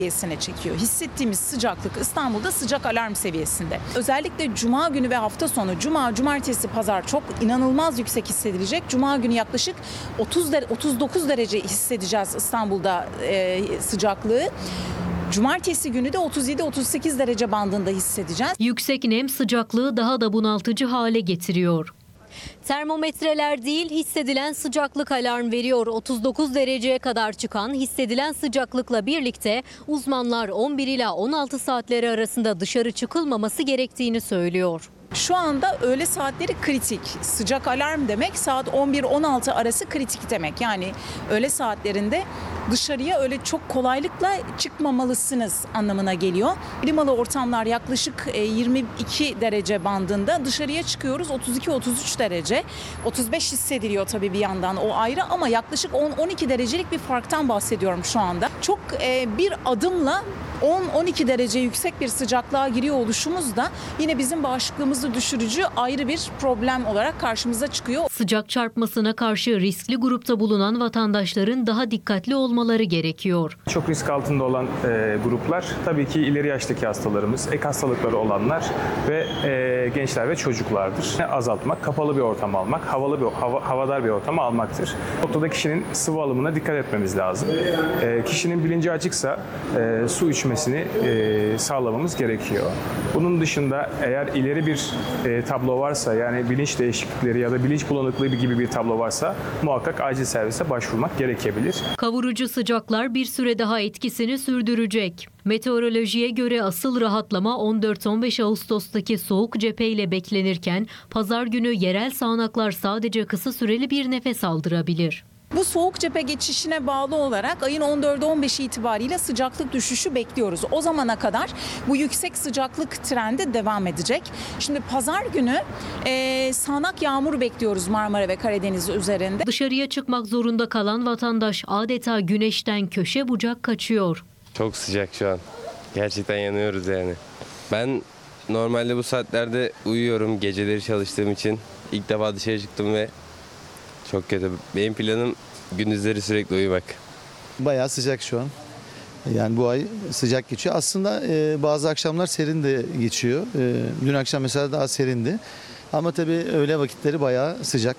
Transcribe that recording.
seviyesine çekiyor. Hissettiğimiz sıcaklık İstanbul'da sıcak alarm seviyesinde. Özellikle cuma günü ve hafta sonu, cumartesi, pazar çok inanılmaz yüksek hissedilecek. Cuma günü yaklaşık 39 derece hissedeceğiz İstanbul'da sıcaklığı. Cumartesi günü de 37-38 derece bandında hissedeceğiz. Yüksek nem sıcaklığı daha da bunaltıcı hale getiriyor. Termometreler değil, hissedilen sıcaklık alarm veriyor. 39 dereceye kadar çıkan hissedilen sıcaklıkla birlikte uzmanlar 11 ila 16 saatleri arasında dışarı çıkılmaması gerektiğini söylüyor. Şu anda öğle saatleri kritik. Sıcak alarm demek saat 11-16 arası kritik demek. Yani öğle saatlerinde dışarıya öyle çok kolaylıkla çıkmamalısınız anlamına geliyor. Klimalı ortamlar yaklaşık 22 derece bandında. Dışarıya çıkıyoruz 32-33 derece. 35 hissediliyor tabii bir yandan, o ayrı, ama yaklaşık 10-12 derecelik bir farktan bahsediyorum şu anda. Çok bir adımla 10-12 derece yüksek bir sıcaklığa giriyor oluşumuz da yine bizim bağışıklığımızı düşürücü ayrı bir problem olarak karşımıza çıkıyor. Sıcak çarpmasına karşı riskli grupta bulunan vatandaşların daha dikkatli olmaları gerekiyor. Çok risk altında olan gruplar tabii ki ileri yaştaki hastalarımız, ek hastalıkları olanlar ve gençler ve çocuklardır. Azaltmak, kapalı bir ortam almak, havadar bir ortama almaktır. Noktada kişinin sıvı alımına dikkat etmemiz lazım. Kişinin bilinci açıksa su içmesini sağlamamız gerekiyor. Bunun dışında eğer ileri bir tablo varsa, yani bilinç değişiklikleri ya da bilinç bulanıklığı gibi bir tablo varsa muhakkak acil servise başvurmak gerekebilir. Kavurucu sıcaklar bir süre daha etkisini sürdürecek. Meteorolojiye göre asıl rahatlama 14-15 Ağustos'taki soğuk cepheyle beklenirken pazar günü yerel sağanaklar sadece kısa süreli bir nefes aldırabilir. Bu soğuk cephe geçişine bağlı olarak ayın 14-15 itibariyle sıcaklık düşüşü bekliyoruz. O zamana kadar bu yüksek sıcaklık trendi devam edecek. Şimdi pazar günü sağanak yağmur bekliyoruz Marmara ve Karadeniz üzerinde. Dışarıya çıkmak zorunda kalan vatandaş adeta güneşten köşe bucak kaçıyor. Çok sıcak şu an. Gerçekten yanıyoruz yani. Ben normalde bu saatlerde uyuyorum geceleri çalıştığım için. İlk defa dışarı çıktım ve çok kötü. Benim planım gündüzleri sürekli uyumak. Bayağı sıcak şu an. Yani bu ay sıcak geçiyor. Aslında bazı akşamlar serin de geçiyor. Dün akşam mesela daha serindi. Ama tabii öğle vakitleri bayağı sıcak.